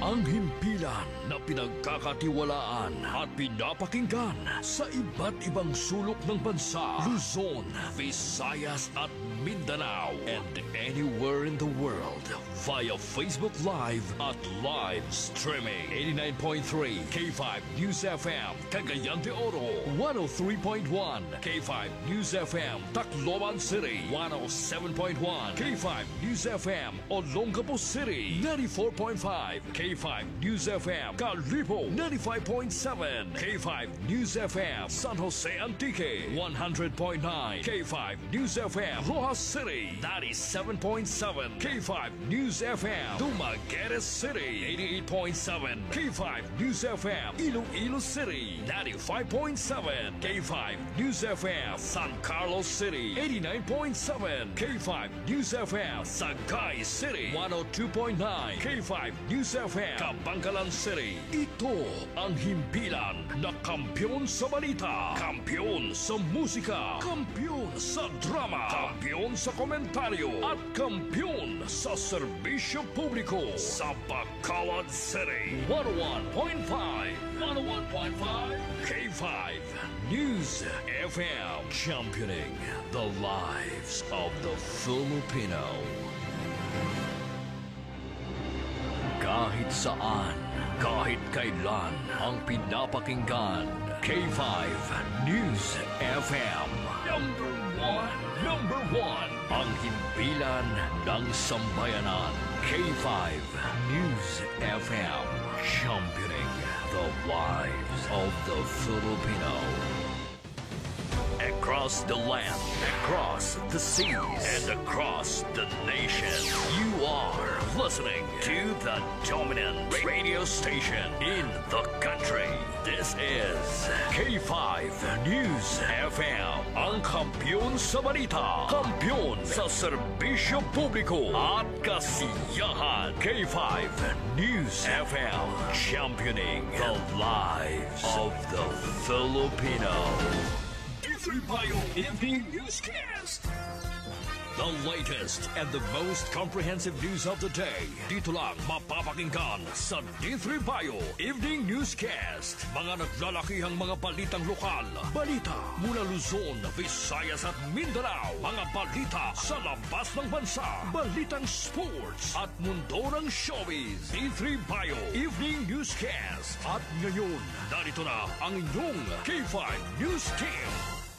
Ang himpilan na pinagkakatiwalaan at pinapakinggan sa iba't ibang sulok ng bansa, Luzon, Visayas at Mindanao, and anywhere in the world via Facebook Live at live streaming. 89.3 K5 News FM, Cagayan de Oro. 103.1 K5 News FM, Tacloban City. 107.1 K5 News FM, Olongapo City. 94.5 K5 News FM, Calibo. 95.7 K5 News FM, San Jose Antique. 100.9 K5 News FM, Rojas City. 97.7 K5 News FM, Dumaguete City. 88.7 K5 News FM, Iloilo City. 95.7 K5 News FM, San Carlos City. 89.7 K5 News FM, Sagay City. 102.9 K5 News FM, Kabangkalan City. Ito ang himpilan na kampiyon sa balita, kampiyon sa musika, kampiyon sa drama, kampiyon sa komentaryo, at kampiyon sa serbisyo publiko sa Bacolod City. 101.5 K5 News FM, championing the lives of the Filipino. Kahit saan, kahit kailan, ang pinapakinggan, K5 News FM. Number one, ang himpilan ng sambayanan, K5 News FM, championing the lives of the Filipino. Across the land, across the seas, and across the nation, you are listening to the dominant radio station in the country. This is K5 News FM, ang kampiyon sa balita, kampiyon sa serbisyo publiko at kasiyahan. K5 News FM, championing the lives of the Filipino. Bayo Evening Newscast. The latest and the most comprehensive news of the day. Dito lang mapapakinggan sa D3 Bayo Evening Newscast. Mga naglalakihang mga balitang lokal. Balita mula Luzon, Visayas at Mindanao. Mga balita sa labas ng bansa. Balitang sports at mundo ng showbiz. D3 Bayo Evening Newscast. At ngayon, narito na ang inyong K5 News Team.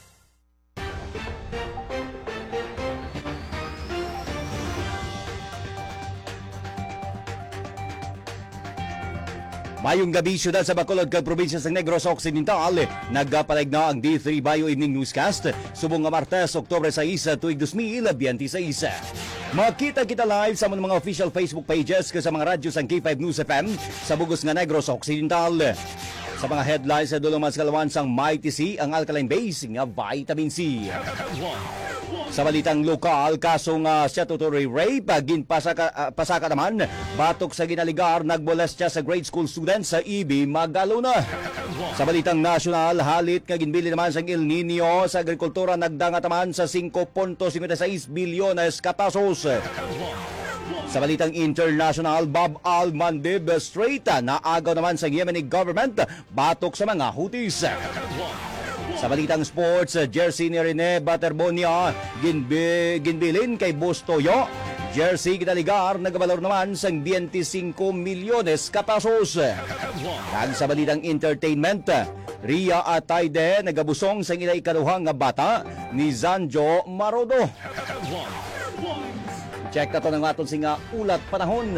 Mayong gabi, syudad sa Bacolod kag probinsya sa Negros Occidental. Nagpapalig na ang D3 Bayo Evening Newscast subong nga Martes, Oktubre 6, tuig 2026. Makita kita live sa mga official Facebook pages sa mga radyo sa K5 News FM sa bugos nga Negros Occidental. Sa mga headlines sa dulong mas kalawan sang Mighty C, ang alkaline base nga vitamin C. Sa balitang lokal, kasong statutory rape, pasaka naman, batok sa ginaligar, nagmolestya sa grade school students sa EB Magalona. Sa balitang national, halit nga ginbili naman sa El Nino sa agrikultura, nagdangat naman sa 5.56 bilyones kapesos. Sa balitang international, Bob Almandib Strait, naagaw naman sa Yemeni government, batok sa mga Houthis. Sa balitang sports, jersey ni Rene Baterbonia ginbilin kay Bustoyo. Jersey ginaligar, nagabalor naman sa 25 milyones kapesos. Kag sa balitang entertainment, Ria Atayde nagabusong sa ilay kaduhang nga bata ni Zanjo Marodo. Check na to ng aton singa ulat panahon.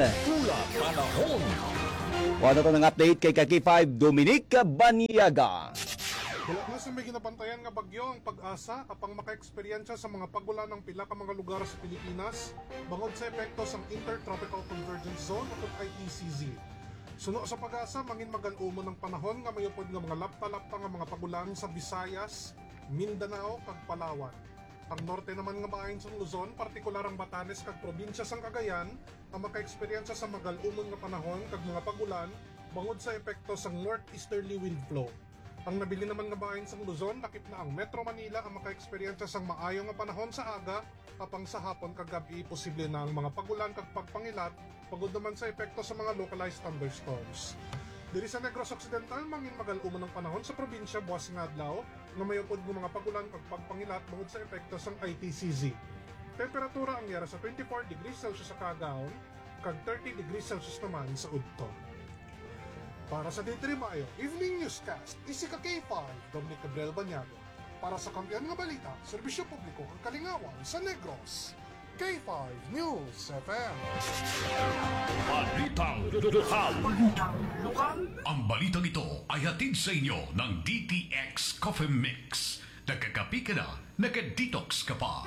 Wala to ng update kay Kaki5 Dominic Baniaga. Wala na sa may ginabantayan nga bagyo ang pag-asa kapang maka-eksperyensya sa mga pagulan ng pila ka mga lugar sa Pilipinas bangod sa epekto sa Intertropical Convergence Zone o ITCZ. Suno sa pag-asa, mangin magan-umo ng panahon nga mayupod nga mga lapta-lapta nga mga pagulan sa Visayas, Mindanao kag Palawan. Ang norte naman nga maayon sa Luzon, partikular ang Batanes kag probinsya sang Cagayan, ang maka-eksperyensya sa magal-umon nga panahon kag mga pagulan bangod sa epekto sa northeasterly wind flow. Ang nabili naman nga maayon sa Luzon, lakip na ang Metro Manila ang maka-eksperyensya sang maayo nga panahon sa aga, kapang sa hapon kag gabi posible na ang mga pagulan kag pagpangilat pagod naman sa epekto sa mga localized thunderstorms. Diri sa Negros Occidental, mangin magaluman ng panahon sa probinsya buwas nga adlaw nga mayupod ng mga pagulan kag pagpangilat bangod sa epekto sang ITCZ. Temperatura ang yara sa 24 degrees Celsius sa Cagaon kag 30 degrees Celsius naman sa Udto. Para sa D3 Mayo Evening Newscast, isi ka K5, Dominic Gabriel Banyago. Para sa kampiyan nga balita, serbisyo publiko ang kalingawan sa Negros. K5 News FM. Balitang lokal. Ang balitang ito ay hatid sa inyo ng DTX Coffee Mix. Nagkakapi ka na, nagka-detox ka pa.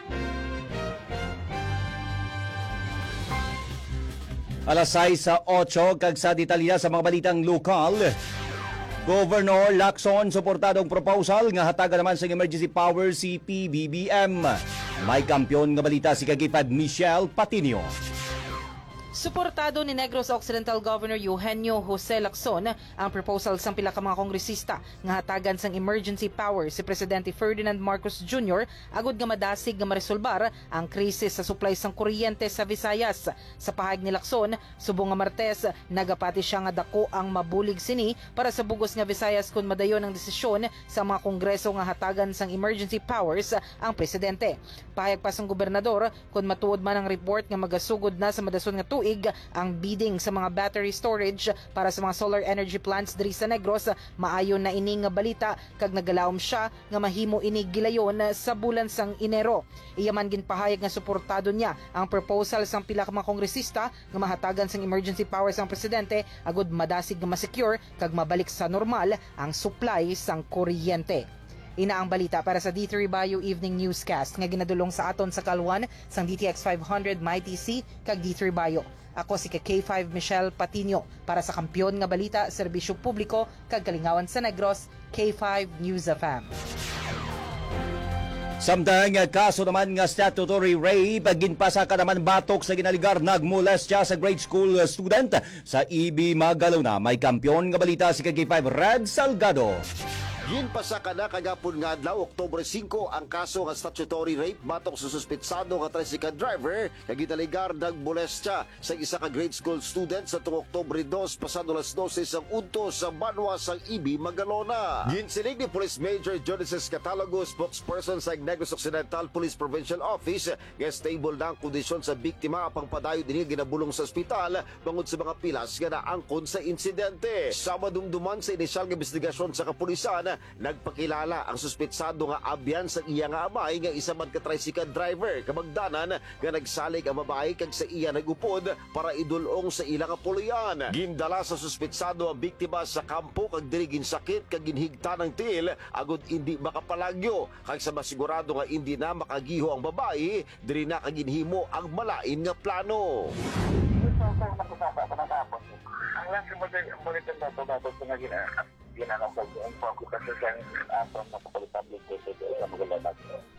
Alas 6:08 kag sa detalya sa mga balitang lokal. Governor Lacson suportadong proposal nga hatagan naman sa emergency power si PBBM. May kampiyon nga balita si Kagipad Michelle Patinio. Suportado ni Negros Occidental Governor Eugenio Jose Lacson ang proposal sang pila ka mga kongresista nga hatagan sang emergency power si Presidente Ferdinand Marcos Jr. agud nga madasig nga maresolbar ang krisis sa supply sang kuryente sa Visayas. Sa pahayag ni Lacson, subong nga Martes, nagapati siya nga dako ang mabulig sini para sa bugos nga Visayas kun madayon ang desisyon sa mga kongreso nga hatagan sang emergency powers ang presidente. Pahayag pa sang gobernador kun matuod man ang report nga magasugod na sa madason nga tuig ang bidding sa mga battery storage para sa mga solar energy plants diri sa Negros, maayon na ini nga balita kag nagalawom siya nga mahimo ini gilayon sa bulan sang Enero. Iyaman ginpahayag nga suportado niya ang proposal sang pila ka mga kongresista nga mahatagan sang emergency powers ang presidente agud madasig nga ma-secure kag mabalik sa normal ang supply sang kuryente. Ina ang balita para sa D3 Bayo Evening Newscast nga ginadulong sa aton sa Kalwan sang DTX 500 MyTC kag D3 Bayo. Ako si K5 Michelle Patinio para sa kampiyon nga balita, serbisyo publiko kag kalingawan sa Negros, K5 News FM. Samtang kaso naman nga statutory rape, ginpasa ka naman batok sa ginaligar nagmolestya sa grade school student sa EB Magalona. May kampiyon nga balita si K5 Red Salgado. Ginpasa ka na kagapon nga adlaw Oktubre 5 ang kaso nga statutory rape batok sa suspetsado nga tricycle driver nga gidaligar nagmolestya sa isa ka grade school student sa tuong Oktubre 2 pasado las 12 sang udto sa Banwa sang EB Magalona. Ginsilig ni Police Major Jonas Catalogo, spokesperson sa Negros Occidental Police Provincial Office, nga stable na ang kondisyon sa biktima apang padayon dinhi ginabulong sa ospital bangod sa mga pilas nga naangkon sa insidente. Sa madumduman sa inisyal nga investigasyon sa kapulisan, nagpakilala ang suspetsado nga abyan sa iya nga amay nga isa man ka tricycle driver kamagdanan nga nagsalig ang babae kag sa iya nagupod para idulong sa ilang puloyan. Gindala sa suspetsado ang biktima sa kampo kag diri ginsakit kag ginhigta ng tiil agud hindi makapalagyo kag sa masigurado nga hindi na makagiho ang babae diri na kag ginhimo ang malain nga plano. Ang last monitor na ito dapat sa ginanong pag-focus kasi sa atong napapalitablik sa magalanag.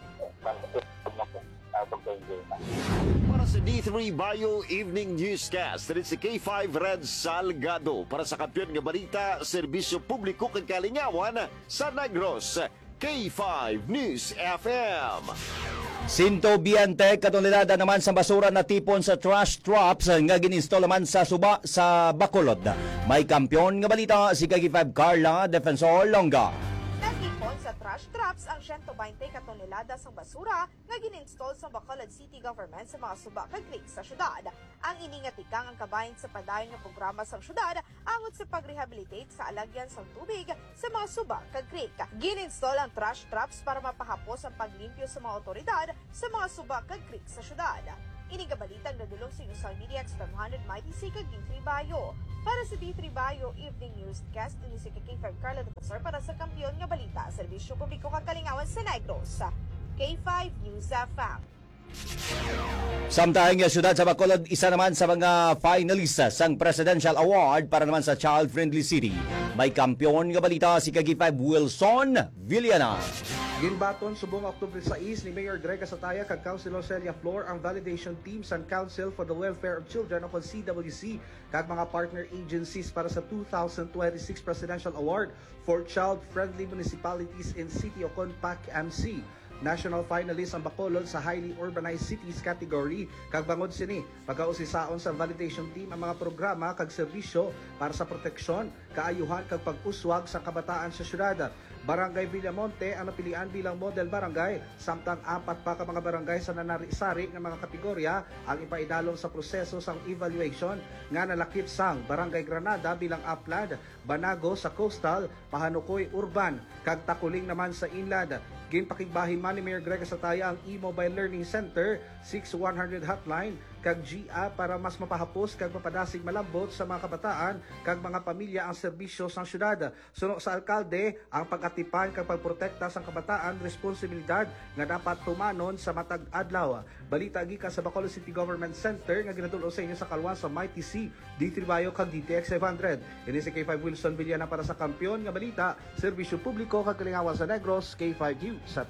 Para sa D3 Bayo Evening Newscast, rin si K5 Red Salgado para sa kampiyon nga balita, serbisyo publiko kag kalingawan sa Negros, K5 News FM. 120 katonelada naman sa basura na tipon sa trash traps nga gininstall naman sa suba sa Bacolod. May kampiyon nga balita si Kag5 Carla Defensor Longa. Nagipon sa trash traps ang 120 katonelada sang basura nga gininstall sa Bacolod City Government sa mga suba kag creek sa syudad. Ang iningatikang ang kabahin sa padayon nga programa sa syudad angot sa pag-rehabilitate sa alagyan sang tubig sa mga suba kag creek. Gininstall ang trash traps para mapahapos ang paglimpyo sa mga otoridad sa mga suba kag creek sa syudad. Inigabalitang nadulong sa Inusal DTX 500 MyTC kag D3 Bayo. Para sa D3 Bayo Evening Newscast, ini si K5 Carla Defensor para sa kampiyon nga balita, serbisyo publiko kag kalingawan sa Negros, K5 News FM. Samtang syudad sa Bacolod, isa naman sa mga finalists sang Presidential Award para naman sa Child Friendly City. May kampiyon nga balita si Kag5 Wilson Villana. Ginbaton subong Oktubre 6 ni Mayor Greg Asataya kag Councilor Celia Flor ang validation team sa Council for the Welfare of Children o CWC kag mga partner agencies para sa 2026 Presidential Award for Child Friendly Municipalities in City o PAC-MC. National finalist ang Bacolod sa Highly Urbanized Cities category. Kag bangod sini, pagkausisaon sa validation team ang mga programa kag serbisyo para sa proteksyon, kaayuhan kag pag-uswag sa kabataan sa syudad. Barangay Villamonte ang napilian bilang model barangay, samtang 4 pa ka mga barangay sa nanari-sari ng mga kategorya ang ipaidalom sa proseso sang evaluation nga nalakip sang Barangay Granada bilang upland, Banago sa coastal, Pahanukoy urban, kag Takuling naman sa inland. Ginpakigbahin man ni Mayor Greg Sataya ang e-mobile learning center 6100 hotline kag GA para mas mapahapos kag mapadasig malambot sa mga kabataan kag mga pamilya ang serbisyo sang syudad. Suno sa alkalde ang pag-atipan kag pagprotekta sang kabataan responsibilidad nga dapat tumanon sa matag adlaw. Balita gikan sa Bacolod City Government Center nga ginatulo sa inyo sa kalwan sa Mighty C, D3 Bayo kag DTX 500. Ini si K5 Wilson Villana para sa Kampiyon nga balita, serbisyo publiko kag kalingawan sa Negros, K5 News sa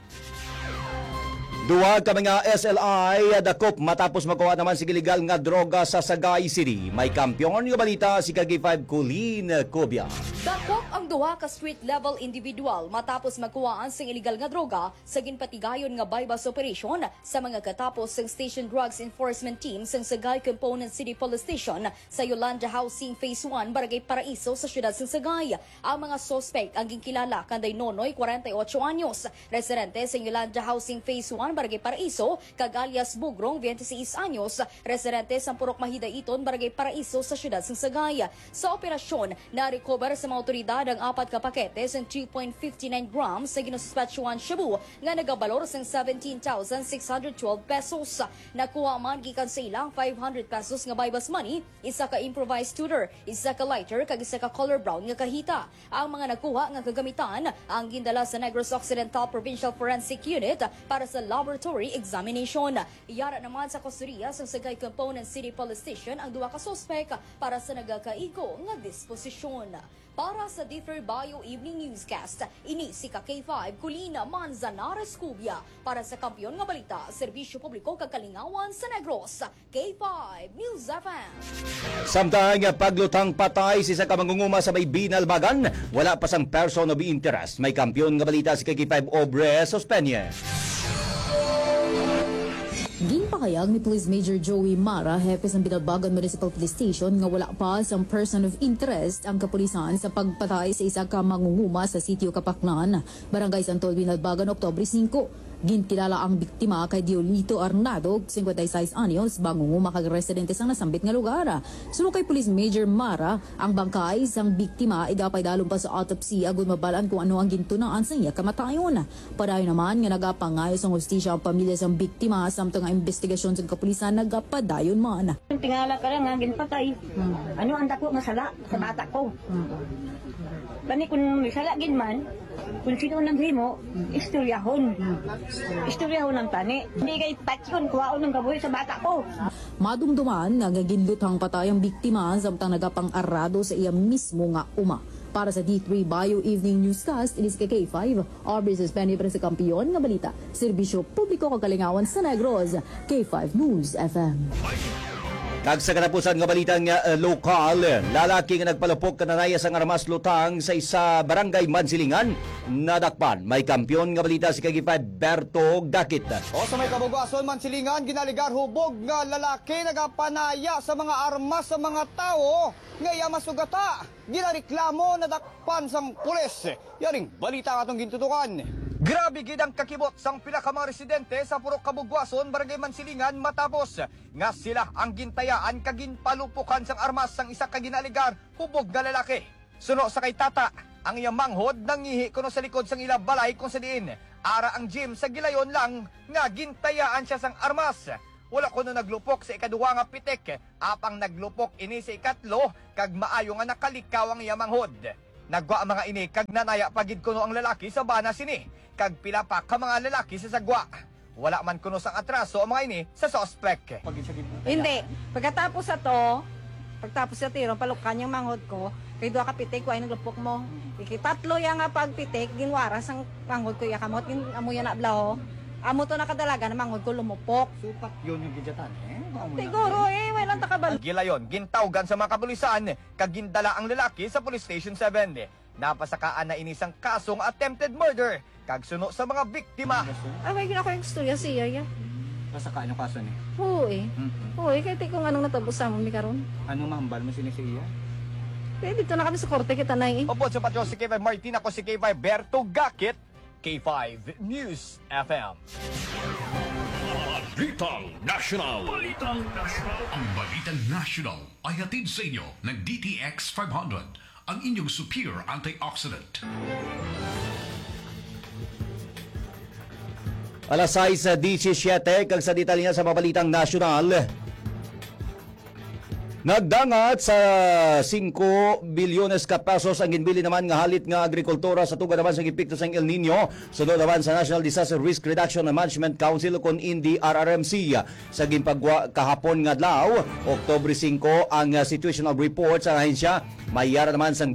Duwa ka mga SLI dakop matapos makuha naman si illegal nga droga sa Sagay City. May kampiyon nga balita si KG5 Colleen Cobia. Dakop ang duha ka street-level individual matapos magkuhaan sing illegal nga droga sa ginpatigayon nga bypass operation sa mga katapos ng Station Drugs Enforcement Team sa Sagay Component City Police Station sa Yolanda Housing Phase 1, Barangay Paraiso sa siyudad ng Sagay. Ang mga suspect ang ginkilala kanday Nonoy, 48 anyos, residente sa Yolanda Housing Phase 1, Barangay Paraiso, kag alias Bugrong, 26 anyos, residente sa Purok Mahidaiton, Barangay Paraiso sa siyudad ng Sagay. Sa operasyon, na-recover sa mga otoridad ang 4 ka pakete sa 2.59 grams sa ginususpetsyohan shabu nga nagabalor sa 17,612 pesos. Nakuha man gikan sa ilang 500 pesos nga bypass money, isa ka improvised tutor, isa ka lighter, kag isa ka color brown nga kahita. Ang mga nakuha nga kagamitan ang gindala sa Negros Occidental Provincial Forensic Unit para sa laboratory examination. Iyara naman sa kusuriya sa Sagay Component City Police Station ang duha ka suspek para sa nagakaigo nga disposisyon. Para sa D3 Bayo Evening Newscast, ini si K5 Colina Manzanares Cubia para sa Kampiyon nga Balita, Serbisyo Publiko kag Kalingawan sa Negros, K5 News FM. Samtang paglutang patay si sa kamangunguma sa may binalbagan, wala pa sang person of interest. May kampiyon nga balita si KG5 Obre Sospeña. Ginpakayag ni Police Major Joey Mara, hepe ng Binalbagan Municipal Police Station, nga wala pa sang person of interest ang kapulisan sa pagpatay sa isa ka mangunguma sa sitio Kapaknan, Barangay Santol, Binalbagan, Oktubre 5. Gintilala ang biktima kay Diolito Arnado, 56 anyos, mangunguma kag residente sang nasambit nga lugar. Sunod kay Police Major Mara, ang bangkay sang biktima igapay dalong pa sa autopsy agud mabalaan kung ano ang gintunaan sa iya kamatayon. Padayon naman nga nagapangay sang hustisya ang pamilya sang biktima samtang ang investigasyon sa kapulisan nagapadayon man. Tingala ka lang nga ginpatay. Ano ang dako nga sala sa bata ko? Bani kung may sala gin man, kung sino nang himo, istoryahon. Istoryahon ang tani. Hindi kay patyon kuhaon ng kabuhi sa bata ko. Madumduman nagaginlutang patay ang biktima samtang nagapang-arado sa iya mismo nga uma. Para sa D3 Bayo Evening Newscast, inis kay K5, Aubrey Sospeña para sa Kampiyon nga balita, Serbisyo Publiko kag Kalingawan sa Negros, K5 News FM. Kag sa katapusan nga balitang lokal, lalaki nga nagpalupok kananaya sang armas lutang sa isa barangay Mansilingan, nadakpan. May kampiyon nga balita si KG5 Berto Gakit. O sa may kabugason Mansilingan, ginaligar hubog nga lalaki nagapanaya sa mga armas sa mga tao nga iya masugata. Ginareklamo nadakpan sang pulis. Yaring balita nga atong gintutukan. Grabe gid ang kakibot sang pila ka mga residente sa Purok Kabugwason, Barangay Mansilingan matapos nga sila ang gintayaan kag ginpalupukan sang armas sang isa ka ginaligar hubog nga lalaki. Suno sa kay tata, ang iyang manghod nangihi kuno sa likod sang ila balay kung sa diin ara ang gym sa gilayon lang nga gintayaan siya sang armas. Wala kuno naglupok sa ikaduwa nga pitik, apang naglupok ini sa ikatlo kag maayo nga nakalikaw ang iyang manghod. Nagwa ang mga ini kag nanaya pagid kuno ang lalaki sa bana sini kag pila pa ka mga lalaki sa sagwa. Wala man kuno sang atraso ang mga ini sa suspect. Hindi. Pagkatapos sa tiro, palukan yung manghod ko, kay duha ka pitik, kuha naglupok mo. Ikitatlo yang nga pagpitik, ginwaras ang manghod ko, yakamot, amuyan na blaho. Amo to nakadalaga na manghod ko lumupok. Supat yun yung gidjatan Siguro may lang takabal. Gilayon, gintawgan sa mga kapulisan, kag gindala ang lalaki sa Police Station 7. Napasakaan na inisang kasong attempted murder kag suno sa mga biktima. May gina ko yung istorya siya ya. Pasakaan yung kaso ni. Oo eh. Oo eh, kahit kung anong natapos sa mo karon. Anong mahambal mo sinisiya? Eh, dito na kami sa korte kita na eh. Opo, sa patyo si K5 Martin, ako si K5 Berto Gakit, K5 News FM. Balitang National. Balitang National. Ang Balitang National ay hatid sa inyo ng DTX 500, ang inyong superior antioxidant. Alas 6:17 kag sa detalye sa Balitang National. Nagdangat sa 5 bilyones ka pesos ang ginbili naman nga halit nga agrikultura sa tuga naman sa epekto sang El Nino sunod naman sa National Disaster Risk Reduction and Management Council kon INDI RRMC sa ginpagwa kahapon nga adlaw Oktubre 5 ang situational report sa ahensya mayara naman sang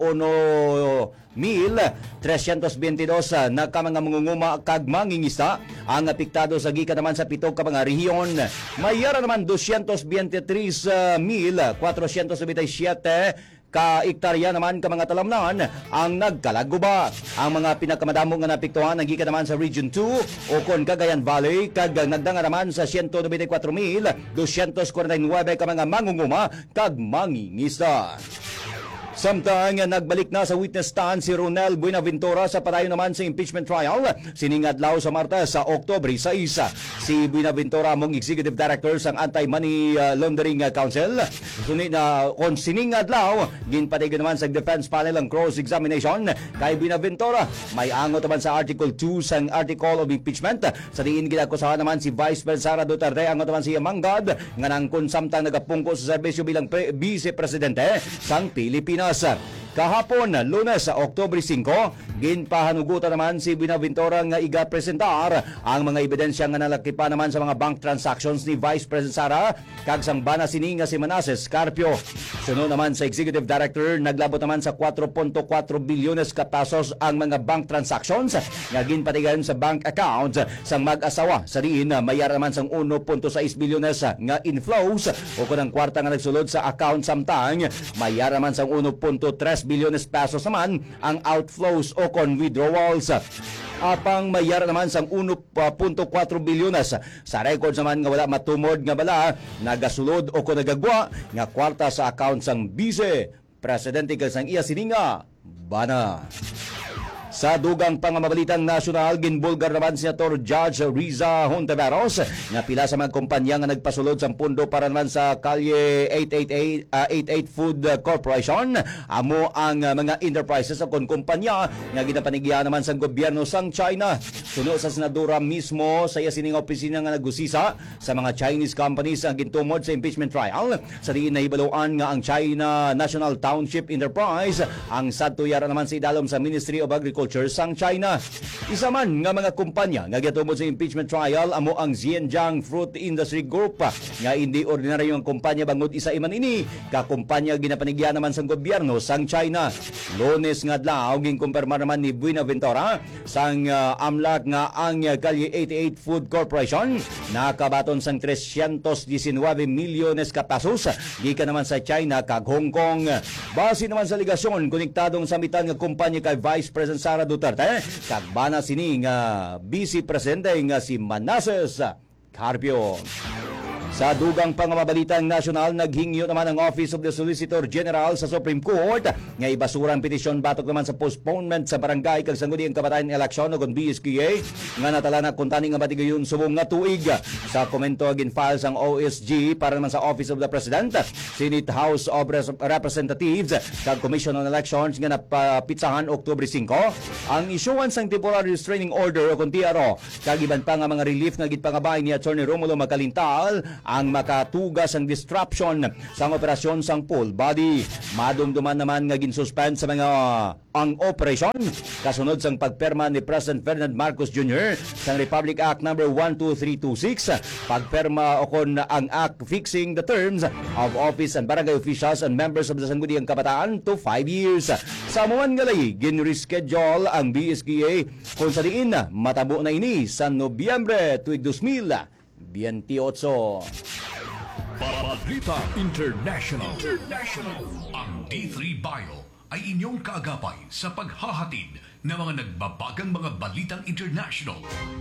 2,001,322 na kamang mangunguma kag mangingista ang apektado sa gikan naman sa 7 ka mga rehiyon mayara naman 223,477 ka ektarya naman ka mga talamnan ang nagkalaguba. Ang mga pinakamadamo nga napiktuhan ang gikan naman sa Region 2 o kon Cagayan Valley kag nagdanga naman sa 194,249 ka mga mangunguma kag mangingista. Samtang nagbalik na sa witness stand si Ronel Buenaventura sa padayon naman sa impeachment trial sining adlaw sa Martes sa Oktubre 6. Si Buenaventura mong Executive Director sang Anti-Money Laundering Council. Sunod na kon sining adlaw ginpatigan naman sa defense panel ang cross-examination kay Buenaventura. May angot naman sa Article 2 sang Article of Impeachment. Sa diin ginakusahan naman si Vice President Sara Duterte angot naman siya manggad nga nang kun samtang nagapungko sa serbisyo bilang Vice Presidente sang Pilipinas. Kahapon, Lunes, Oktubre 5, ginpahanugutan naman si Buenaventura nga iga-presentar ang mga ebidensya nga nalaki pa naman sa mga bank transactions ni Vice President Sara kag sang bana sini nga si Manasseh Carpio. Sunod naman sa Executive Director, naglabot naman sa 4.4 bilyones ka pesos ang mga bank transactions nga ginpatigan sa bank account sang mag-asawa. Sa diin, mayara naman sang 1.6 bilyones nga inflows o kunang kwarta nga nagsulod sa account samtang mayara naman sang 1.3 bilyones pesos naman ang outflows o kon withdrawals. Apang mayara naman sang 1.4 bilyones sa records naman nga wala matumod nga bala nagasulod o kon nagagwa nga kwarta sa account sang Vice Presidente kag sang iya sininga bana. Sa dugang pangmabalitang nasyonal, ginbulgar naman si Senator Judge Riza Hontiveros nga pila sa mga kumpanya nga nagpasulod sa pundo para naman sa Kalye 88 Food Corporation. Amo ang mga enterprises sa kumpanya nga ginapanigya naman sa gobyerno sang China. Suno sa senadora mismo sa iya sining opisina nga nagusisa sa mga Chinese companies ang gintumod sa impeachment trial. Sa diin nahibaluan nga ang China National Township Enterprise ang sadtuyara naman sa idalom sa Ministry of Agriculture sang China. Isa man nga mga kumpanya nga gitumod sa impeachment trial amo ang Zhejiang Fruit Industry Group nga hindi ordinaryong kumpanya bangod isa iman ini ka kumpanya ginapanigya naman sang gobyerno sang China. Lunes nga adlaw ginkumpirma naman ni Buenaventura sang AMLAC nga ang Kalye 88 Food Corporation nakabaton sang 319 milyones ka pesos gikan naman sa China kag Hong Kong. Base naman sa ligasyon konektadong samitan nga kumpanya kay Vice President Sara Duterte kag bana sini nga Vice Presidente nga si Manasseh Carpio. Sa dugang pangmabalitang nasyonal, naghingyo naman ang Office of the Solicitor General sa Supreme Court nga ibasura ang petisyon batok naman sa postponement sa barangay kag sangguni ang kamatayan eleksyon o BSKA nga natala na kuntani nga matigayon subong nga tuig. Sa komento gin-file sang OSG para naman sa Office of the President, Senate House of Representatives kag Commission on Elections nga napitsahan Oktubre 5 ang issuance sang temporary restraining order o TRO kag iban pa nga mga relief nga gitpangabay ni Attorney Romulo Macalintal ang makatugas ang disruption sa operasyon sang full body. Madumduman naman nga ginsuspend sa mga ang operasyon kasunod sang pagperma ni President Ferdinand Marcos Jr. sang Republic Act No. 12326, pagperma o kon ang Act fixing the terms of office and barangay officials and members of the Sangguniang Kabataan to 5 years. Sa amuan ngalay, gin-reschedule ang BSKA kung sa diin matabo na ini sa Nobyembre tuig 2028. Balita International. Ang D3 Bio ay inyong kaagapay sa paghahatid ng mga nagbabagang mga balitang international.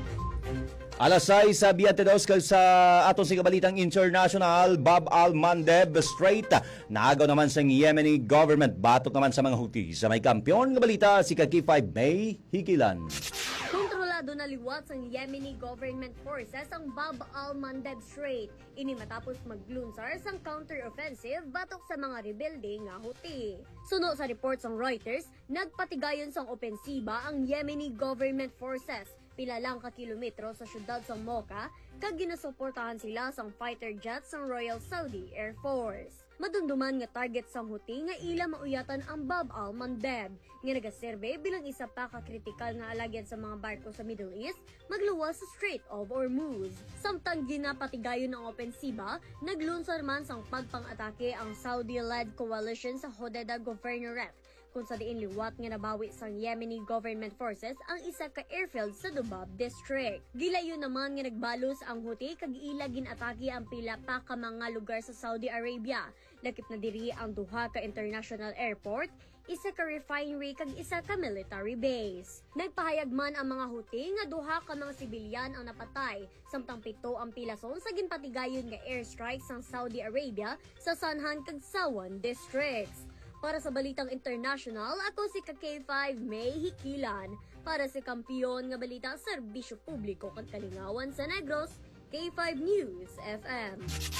Alas 6 sa Biantedos sa aton sa balitang international, Bab al-Mandeb straight. Naagaw naman sa Yemeni government, batok naman sa mga Houthi. Sa may kampyon ng balita, si Kaki-5 May Hikilan. Kontrolado na liwat ng Yemeni government forces ang Bab al-Mandeb Strait. Ini matapos maglunsar sang counter-offensive batok sa mga rebelde nga Houthi. Suno sa reports ng Reuters, nagpatigayon sang opensiba ang Yemeni government forces pila lang ka kilometro sa syudad sang Mocha, kag ginasuportahan sila sang fighter jets sang Royal Saudi Air Force. Madunduman nga target sang Houthi nga ila mauyatan ang Bab al-Mandeb, nga nagaserbe bilang isa pa ka kritikal nga alagyan sa mga barko sa Middle East, magluwas sa Strait of Hormuz. Samtang ginapatigayon ng opensiba, naglunsar man sang pagpang-atake ang Saudi-led coalition sa Hodeidah Governorate, kung sa diin liwat nga nabawi sang Yemeni government forces ang isa ka airfield sa Dubab district. Gilayon naman nga nagbalos ang Houthi kag ila ginatake ang pila pa ka mga lugar sa Saudi Arabia. Lakip na diri ang duha ka international airport, isa ka refinery kag isa ka military base. Nagpahayag man ang mga Houthi nga duha ka mga sibilyan ang napatay, samtang 7 ang pilason sa ginpatigayon nga airstrike sang Saudi Arabia sa Sanhan kag Sawan districts. Para sa Balitang International, ako si K5 May Hikilan. Para sa kampiyon nga balita serbisyo publiko kag kalingawan sa Negros, K5 News FM.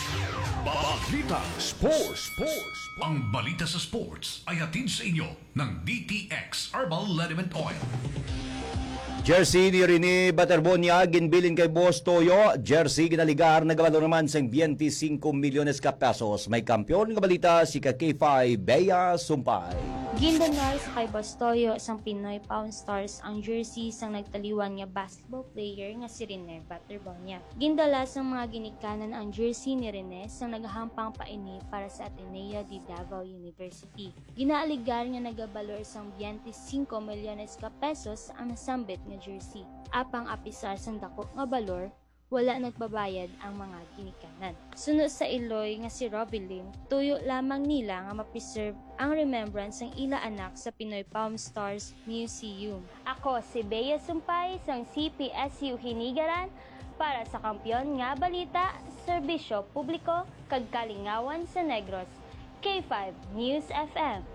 Balita Sports. Ang balita sa sports ay hatid sa inyo ng DTX Herbal Liniment Oil. Jersey ni Rene Baterbonia ginbilin kay Boss Toyo. Jersey ginaligar nagabalo naman sa 25 milyones ka pesos. May kampyon nga balita si K5 Bea Sumpay. Gindanar sa kay Boss Toyo sang Pinoy Pound Stars ang jersey sang nagtaliwan nga basketball player nga si Rene Baterbonia. Gindala sang mga ginikanan ang jersey ni Rene sang nagahampang paini para sa Ateneo de Davao University. Ginaaligar nga nagabalor sang 25 milyones ka pesos ang nasambit nga jersey. Apang apisar sang dako nga balor, wala nagbabayad ang mga ginikanan. Sunod sa Iloy nga si Robilin, tuyo lamang nila nga ma-preserve ang remembrance ng ila anak sa Pinoy Palm Stars Museum. Ako si Bea Sumpay sang CPSU Hinigaran para sa kampyon nga balita, serbisyo publiko kag kalingawan sa Negros. K5 News FM.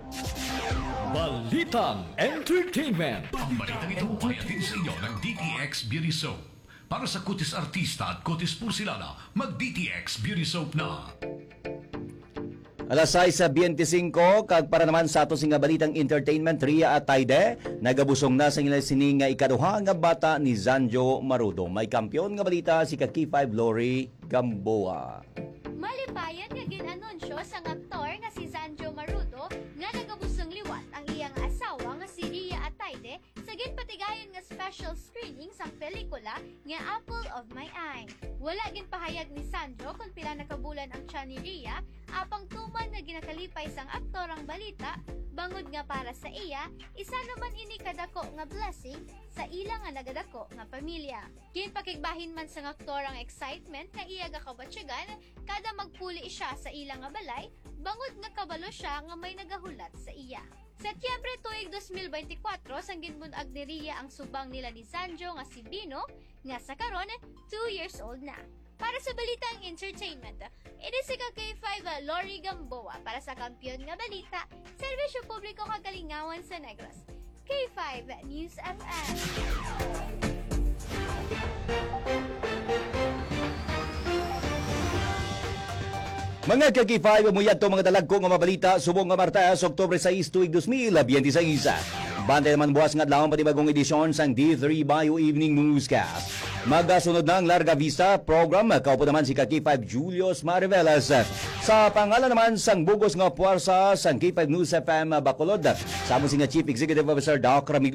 Balitang Entertainment. Ang balitang ito ay hatid sa inyo ng DTX Beauty Soap. Para sa kutis artista at kutis porcelana, mag-DTX Beauty Soap na. Alas 6 sa 25, kag para naman sa ato singa balitang entertainment, Ria at Taide, nagabusong na sa sining nga ikaduha nga bata ni Zanjo Marudo. May kampyon nga balita si Kaki5 Lori Gamboa. Malipayan nga ginanunsyo sa aktor nga si Zanjo Marudo nga nagabusong liwat ang iyang asawa nga si Ria Ataide sa ginpatigayon nga special screening sa pelikula nga Apple of My Eye. Wala ginpahayag ni Zanjo kung pila nakabulan ang tiyan ni Ria, apang tuman nga ginakalipay sang aktor ang balita, bangod nga para sa iya, isa naman ini kadako nga blessing sa ila nga nagadako nga pamilya. Ginpakigbahin man sang aktor ang excitement nga iya gakabatsyagan kada magpuli siya sa ila nga balay, bangod nga kabalo siya nga may nagahulat sa iya. Setyembre tuig 2024 sang ginbunag ni Ria ang subang nila ni Zanjo nga si Bino nga sa karon 2 years old na. Para sa balitang entertainment, ini si K5 Lori Gamboa para sa kampyon nga balita, serbisyo publiko kagalingawan sa Negros. K5 News FM. Mga Kaki5, umuyad to mga dalagko nga mabalita, subong nga Martes, Oktubre 6, tuig 2026. Bantay naman buwas nga adlaw patibagong edisyon sang D3 Bio Evening Newscast. Magasunod na ang Larga Vista program, kaupo naman si Kaki5 Julius Marivelas. Sa pangalan naman sang bugos nga puwersa sang K5 News FM Bacolod, sa si nga Chief Executive Officer Doc Ramil